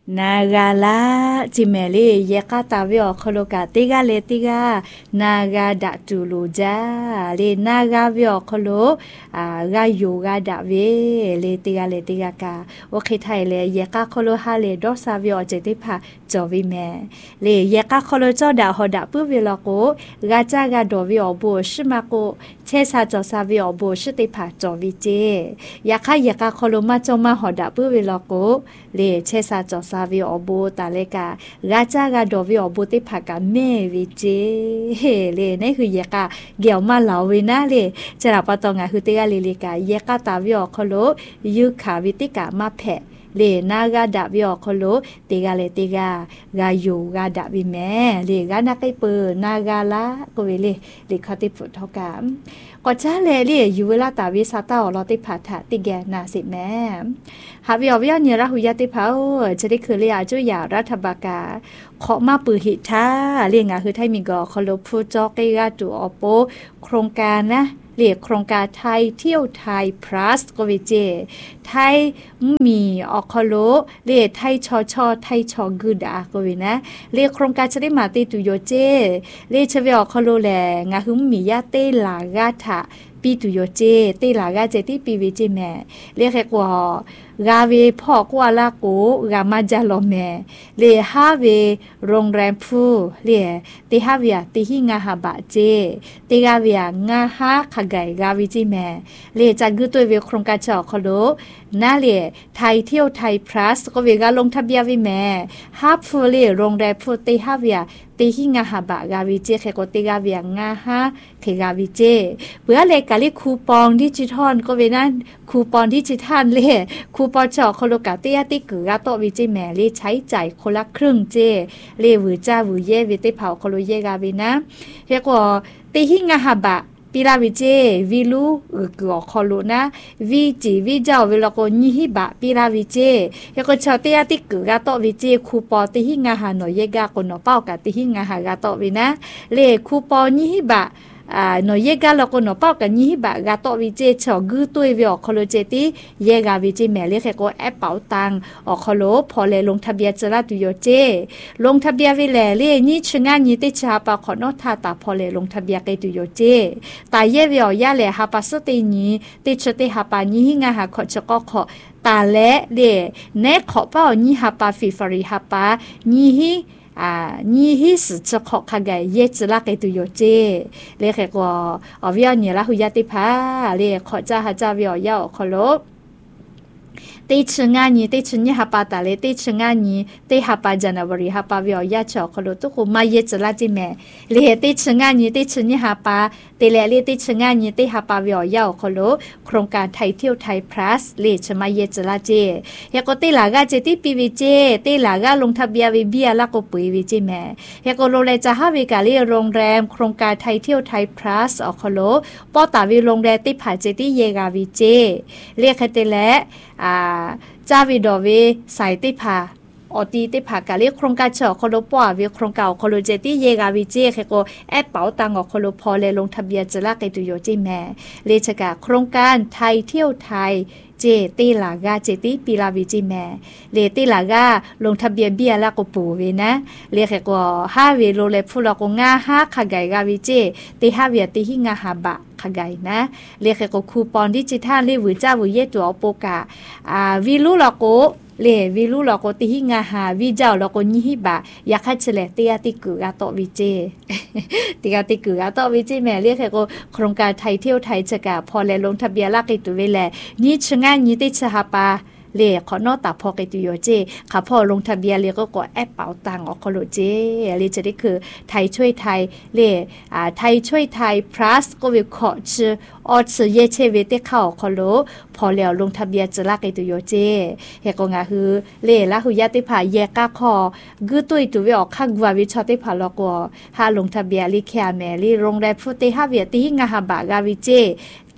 นากาลาจิเมลีเยกาตาวิอคโลกาติกาเลติกานากาดะตูลูจาเลนากาวิอคโลกาโยกาดะเวเลติกาเลติกากาโอเคไทยเลเยกาคโลฮาเลดอซาวิอเจติพาจอวิเมเลเยกาคโลจอดาฮอดะปุวิลโกกาจากาดอวิอโบชิมาโกเชซาจอซาวิอโบชิติพาจอวิเจยาคาเยกาคโลมาจอมาฮอดะปุวิลโกเลเชซาจอซาวิอโบตาเลกากาจากาดอวิอโบติพากาเมวิเจเฮเลนี่คือยากาเกี่ยวมาเหลาวินะเลจะรับปะตองาคือติกาลิลิกายากาตาวิอคโลยุขาวิติกามาเพเลนากาดาวิอคโลติกาเลติกากาโยกาดาวิแมเลกานาไกเปนากาลาโกเวเลคาติฟุทอกามก็จ้าเลยูเวลาตาวิซาตาอลอติพาทะติแกนาสิแม่หาวิอวิญญาณหุยติภาจะได้คือเรียจุยารัฐบากาขอมาปือหิทาเรียงคือไทยมีกอคโลพูจอกกาตูอโปโครงการนะเรียกโครงการไทยเที่ยวไทย plus ก็วิเจไทยมีออคโลเรียกไทยชอไทยชอกูดาก็วินะเรียกโครงการจะได้มาติตุโยเจเรียกเชวิออคโลแลงาหุมมียาเตลากาทาปีตุโยเจเตลากาเจติปีวิเจแม่เรียกแค่กว่ากาเวพ่อกว่าลาโกกามาจาลอแม่เลฮาเวโรงแรมพูเลเตฮาเวียติหิงาฮาบะเจเตกาเวียงาฮาขะไกกาวิจิแม่เลจากกุตัวเวโครงการจอคโลนาเลไทยเที่ยวไทย plus ก็เวกาลงทะเบียนวิแม่ฮาพูเลโรงแรมพูเตฮาเวียติหิงาฮาบะกาวิเจเคโกเตกาเวียงาฮาเคกาวิเจเพื่อเลกาลิคูปองดิจิทัลก็เวนั้นคูปองดิจิทัลเลคูปอจอโคโลกาเตียติกือกาโตวิจิแม่เลใช้จ่ายคนละครึ่งเจเลวือจ้าวือเยวิติเผาโคโลเยกาวินะเรียกว่าติหิงาฮาบะปีลาวิเจวิลูกอคอลุนะวิจิวิเจ้าเวลาก็ญิฮิบะปีลาวิเจเฮก็ชอเตียติกกาโตวิเจคูปอติหิงาหาหนอยกาคนเป้ากะติหิงาหากาโตวินะเลคูปอญิฮิบะหนอยกาลก็นเป้ากันญิฮิบะกาโตวิเจชอกูตุยเวอคอโลเจติเยกาวิเจแม่เลแค่ก็แอปเป๋าตังอคอโลพอเลลงทะเบียนจราตุโยเจลงทะเบียนวิแลเลนี่ชงานญิติชาปาขอนอทาตาพอเลลงทะเบียนเกตุโยเจตาเยเวอยาเลหาปัสติญีติชติหาปาญิหิงาหาขอชก็ขอตาและเลเนขอเป้าญิหาปาฟิฟาริหาปาญิหินี่ฮิสจะขอขกายเยจลักไอตุโยเจเลขก็อวิญญาณละหุยติภาเลขอจ้าหาจ้าวิอยาขอลบติชงานนี้ติชนี่ฮับปาตาเลติชงานนี้ติฮับปาจันวรีฮับปาวิอยาชอขลุตุกุมาเยจลาจิแม่เลติชงานนี้ติชนี่ฮับปาติเลเลติชงานนี้ติฮับปาวิอยาขลุโครงการไทยเที่ยวไทย plus เลชมาเยจลาเจเฮก็ติลากาเจติปีวิเจติลากาลงทะเบียนวิเบียละก็ปุยวิเจแม่เฮก็โลเลจะหาวิกาลีโรงแรมโครงการไทยเที่ยวไทย plus อขลุปอตาวิโรงแรมติผาเจติเยกาวิเจเรียกติเลจาวิดอเวสายติพาออตีติพากาเรียกโครงการเฉาโคโลปัววิโครงการโคโลเจติเยกาวิเจเคโกแอปเป๋าตังอโคโลพอเลลงทะเบียนจะลากไกตุโยจิแม่เลชกาโครงการไทยเที่ยวไทยเจติลากาเจติปีลาวิจิแม่เลติลากาลงทะเบียนเบียละก็ปูเวนะเลเคโกฮาเวโลเลฟุลก็งาฮาขะไกกาวิเจติฮาเวียติหิงาฮาบะขะไกนะเลเคโกคูปองดิจิทัลเลวือจ้าวือเยตัวโปกาวิลูละโกเลวิลูลก็ติหิงาหาวิเจ้าลก็ญิหิบะอยากให้เฉลติยาติกือกาโตวิเจติกาติกือกาโตวิเจแม่เรียกก็โครงการไทยเที่ยวไทยจะกะพอแลลงทะเบียนลักไอตุเวแลนี่ชงานญิติชหาปาเลขอนอตาพอไกตุโยเจค่ะพอลงทะเบียนเลก็กดแอปเป๋าตังออกคอโลเจเลจะได้คือไทยช่วยไทยเลไทยช่วยไทย plus ก็วิเคราะห์ชื่อออชื่อเยเชเวเตเข้าคอโลพอแล้วลงทะเบียนจะลากไกตุโยเจเฮก็งาคือเลละหุยาติผาเยกาคอกือตุยตุเวออกคักว่าวิชอติผาลก็หาลงทะเบียนลิแคแมลีโรงแรมฟุเตฮาเวียติงาฮาบะกาวิเจ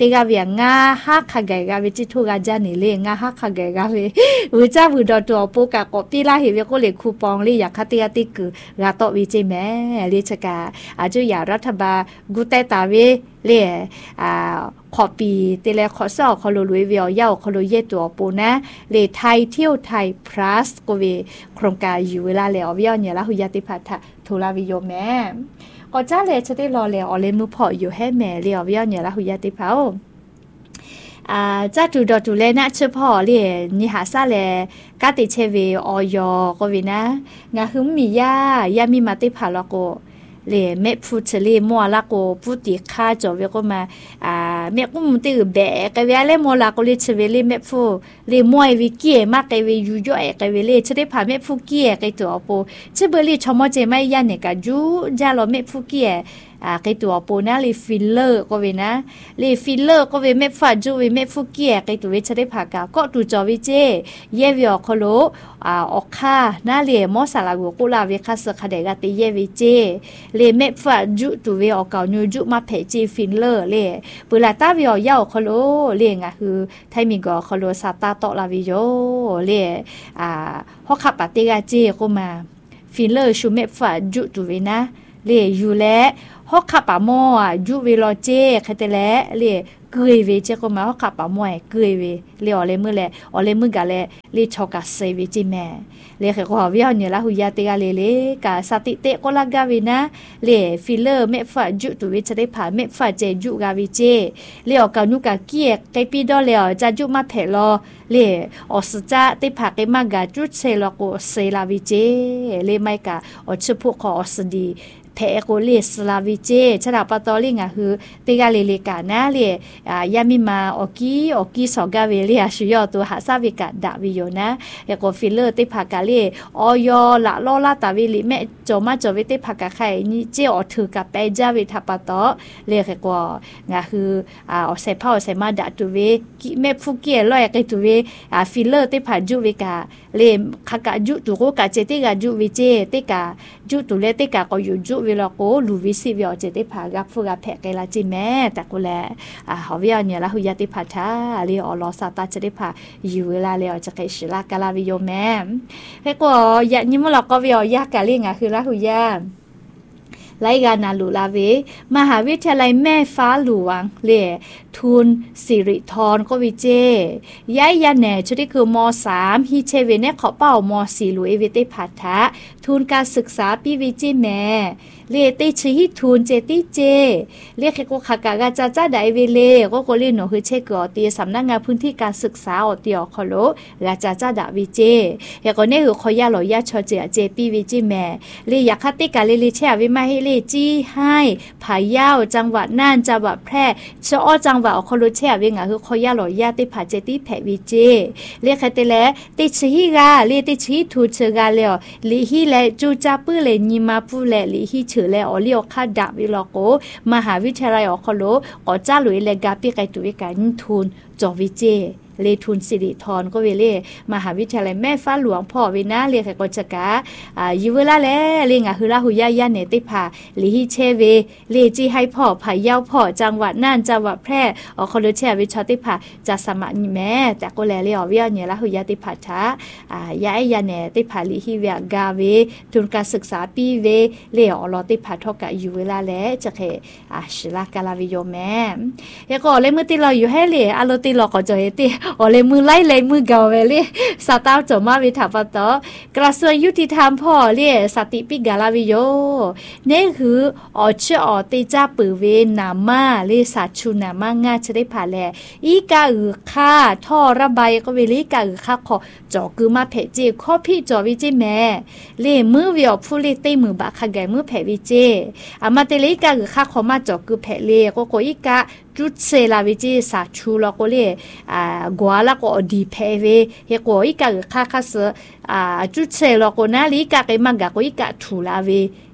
တေကဗျာငါဟာခဂေကဗျချစ်ထိုကကြနေလေငါဟာခဂေကဗျဝကြဘူးတော့ပိုကကောပြေလာဟေဗျကိုလေခုပေါင်လေရခတေယတိကရာတော့ဝိချိမဲလေချကအကျရรัฐบาลกูแต่ตาเวလေขอปีเตเลขอสอขอลุยเวียวยาวขอลุยเยตัวปูนะเลไทยเที่ยวไทย plus ก็เวโครงการอยู่เวลาแล้วเวียวเนี่ยละหุยติพัฒน์ทุลาวิโยแม่ก็จ้าเลยจะได้รอแล้วอเลมือพออยู่ให้แม่เลี้ยวเวียวเนี่ยละหุยติพัฒน์จ้าดูดดูเลยนะเฉพาะเลยนี่หาซาเลยกาติเชเวออยก็เวนะงาหึมมียามีมาติพัฒน์แล้วก็เลยแม่พูดเฉลี่ยมัวละก็พูดตีข้าจบเวก็มาแม่ก็มันตื่นแบกกันเวลามัวละก็เลยเฉลี่ยเลยแม่พูดเลยมัววิเกียมากกันเวยูย่อยกันเวเลยเฉลี่ยผ่านแม่พูดเกียกันตัวปูเฉลี่ยเลยชมว่าเจไม่ยันเนี่ยกันยูจ้าเราแม่พูดเกียcáiตัวปูนะเลยฟิลเลอร์ก็เวนะเลยฟิลเลอร์ก็เวไม่ฟัดจูเวไม่ฟุกเกียcáiตัวเวชได้ผักก็ดูจอวิเจเย่วิอคโลออกค่าน่าเลยมอสาลากุกุลาเวคัสคเดกติเย่วิเจเลยไม่ฟัดจูตัวเวออกเก่านูจูมาเพจีฟิลเลอร์เลยปืนลาตาวิอยาวคโลเลยไงคือไทยมีก็คโลซาตาโตลาวิโยเลยฮอกขับปาติกาเจก็มาฟิลเลอร์ชูไม่ฟัดจูตัวเวนะเลยอยู่แล้วฮอกขับปะมอยูเวลเจคเตเลเลยเกยเวเจก็มาฮอกขับปะมอเกยเวเลยอเลมือแลอเลมือกะเลเลยชอกะเซเวจิแม่เลยก็ว่าวิเนี่ยละหุยาเตกะเลกะสติเตก็ละกะเวนะเลยฟิลเลอร์เมฟะจุตุเวจะได้ผ่าเมฟะเจจุกะเวเจเลยออกะนุกะเกียไกปีดอเลยจะจุมาเพลอเลยอสจะได้ผ่าไกมากะจุเซลก็เซลาเวเจเลยไม่กะอชพุขออสดีเพโกเลสลาวิเจฉลาปตอลิงคือเตกาเลกานะเลยยามิมาโอกิสอกาเวลีชุยอตัวหาซาวิกาดาวิโยนะเอโกฟิลเลอร์เตพากาเลออยละลอลาตาวิลิแม่จอมาจอวิเตพากาไข่นี่เจอถือกับไปจาวิทัปตอเลยเกงาคืออเซพาเซมาดาตุเวกิแม่ฟุกิลอยกตุเวฟิลเลอร์เตพาจุวิกาเลคากาจุตุโกกาเจติกาจุวิเจเตกาจุตุเลเตกาก็อยู่จุเวลาโกลูวิสิวิอเจติพากับฟูกับแพกไกลาจิแม่แต่กูแลหอวิอเนี่ยละหุยติพาทาเรียอลอซาตาจะได้พาอยู่เวลาเรียจะไกชิลากาลาวิโยแม่แล้วก็ยะนิมลก็วิอยากาลิงคือละหุยาไลกานาลูลาเวมหาวิทยาลัยแม่ฟ้าหลวงเล่ทุนสิริธรก็วิเจย้ายยาแหน่ชุดที่คือม.3 ฮิเชเวเนขอเป้าม.4 ลุยเวติพัทธะทุนการศึกษาปีวิจิแม่เล่ติชิฮิทุนเจติเจเรียกก็ขากากาจ้าไดเวเลก็โกเล่นหนูคือเชกอตีสำนักงานพื้นที่การศึกษาอตีอคโลกาจ้าดาวิเจยาก็เนี่ยคือขอยาหลอยาชอเจเจปีวิจิแม่เรียอยากคัดติกาเลเชวิมาให้เลจี้ให้ผายาวจังหวัดน่านจังหวัดแพร่ชอจังหวัดอคโลเชวิงาคือขอยาหลอยาติผาเจติแผวิเจเรียกคัดติแลติชิฮิกาเลติชิทุเชกาเลอลิฮิเลจูจาปื้อเลนิมาปูเลลิฮิเฉเลอเลียวคาดาวิลโกมหาวิทยาลัยอคโลก็จ้าหลุยเลกาปีไกตุวิการทุนจอวิเจเลทุนสิริธรก็เวเลมหาวิทยาลัยแม่ฟ้าหลวงพ่อเวนะเรียกกจักาอยู่เวลาแลเรียงฮือลาหุยายาเนติพาลิฮิเชเวเลจีให้พ่อพายาวพ่อจังหวัดน่านจังหวัดแพร่อคโลเชวิชติพาจะสมัครแม่แต่ก็แลเรียวิญญาลาหุยาติพาทายายาเนติพาลิฮิเวกาเวทุนการศึกษาปีเวเลอลอติพาทอกะอยู่เวลาแลจะเคชิลากาลาวิโยแม่แล้วก็เลยมือติเราอยู่ให้เลอโลติเราก็จะเฮติโอเลมือไล่เลยมือเก่าเวลี่สตาร์จมาวิถาปตอกระทรวงยุติธรรมพ่อเรียสติปิกาลาวิโยนี่คืออเชอติจ้าปือเวนามาเรียสัชุนามางาจะได้ผ่าแลอีกาค่าท่อระบายก็เวลี่กาค่าขอจอคือมาเพจข้อพี่จอวิจิแม่เรียมือวิอผู้เรียตีมือบาคาแกมือเพวิเจอามาเตลิกาค่าขอมาจอคือเพเรียก็โกอีกาจุดเซลาวิจิสาชูแล้วก็เรียกัวแล้วก็ดีเพเวเฮก็อีกาค่าเสจุดเซลก็นาลิกาเกมังกาก็อีกาทูลาเว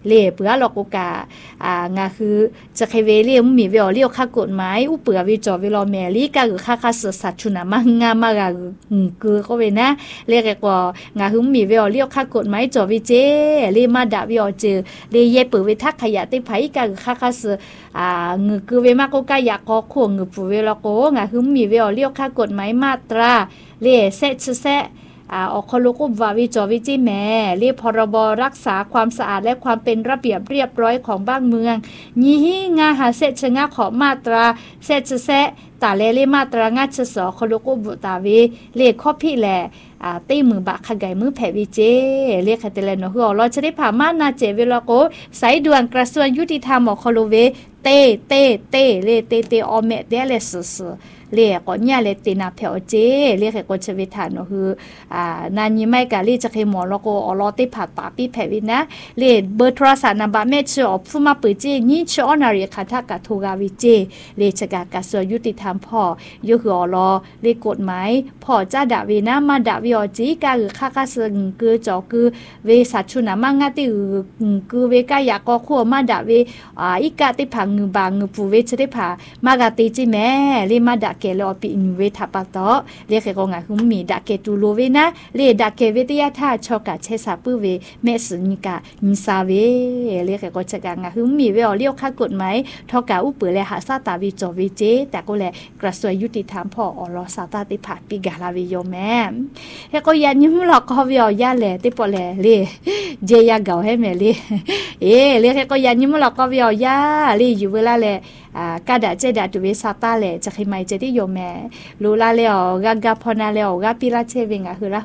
เล่เปื่อหลอกโอกางาคือจะใครเวเล่มีเวลเลี้ยวค่ากฎหมายอุเปื่อวิจอวิลอแมลี่ก็คือค่าเสือสัตว์ชุนะมังงามากคือก็เวนะเรียกว่างาคือมีเวลเลี้ยวค่ากฎหมายจอวิเจเล่มาดาวิอเจเล่เย่เปื่อเวทักขยะติไผก็คือค่าเสือเงือคือเวมากก็กายากอขวงเงือปูเวลโกงาคือมีเวลเลี้ยวค่ากฎหมายมาตราเล่เซชเซออกคลุกุบวาวิจอวิจิแม่เรียกพรบรักษาความสะอาดและความเป็นระเบียบเรียบร้อยของบ้านเมืองยี่งาหาเซชงาขอมาตราเซชเซตาเลเลมาตรางาชสอคลุกุบุตาวิเลขข้อพี่แหละตีมือบะขะไก่มือแผ่วิเจเรียกคาเตเลนหัวเราจะได้ผ่ามานาเจเวลโกสายด่วนกระทรวงยุติธรรมออกคลุเวเตเลเตออเมเดเลสเรียกก่อนเนี่ยเลยตีนาเผาเจเรียกก่อนชวิธานคือนานยี่ไม่กะเรียกจะเคหมอแล้วก็อลอติผ่าตาปีแผ่วินะเรียกเบอร์โทรศัพท์นับแม่ชื่ออฟูมาปืนเจนี่ชื่ออนารีคาทักกะทูกาวิเจเรียกจะกะกระทรวงยุติธรรมพ่อยกอลอเรียกกฎหมายพ่อจ้าดาวินะมาดาวิอจีกะคือค่าเสือคือจอคือเวสัชุนะมังงาติคือเวกายากอขัวมาดาวิอีกะติผ่าเงือบางเงือปูเวจะได้ผ่ามากะติจิแม่เรียมาดาเกลอปีอินเวทัปะตอเรียกก็งาคุมมีดาเกตูโลเวนะเรียดาเกเวติยาท่าชอกะเชซาปืเวเมสนิกะนิซาเวเรียกก็จะกางาคุมมีเวอเลียวค่ากฎหมายทอกะอุเปเลหาซาตาวิจอวิเจแต่ก็แลกระทรวงยุติธรรมพ่ออลอซาตาติผาปิกาลาวิโยแม่เฮก็ยันยิมหลอกก็วิอยาแลติปอแลเรเจยาเกาให้แม่เรเรียกก็ยันยิมหลอกก็วิอยาเรอยู่เวลาแลกาดาเจดาตุเวซาตาเลจะใครไม่จะได้โยแม่รู้ละแล้วกาพอนาแล้วกาปิลาเชเวงคือละ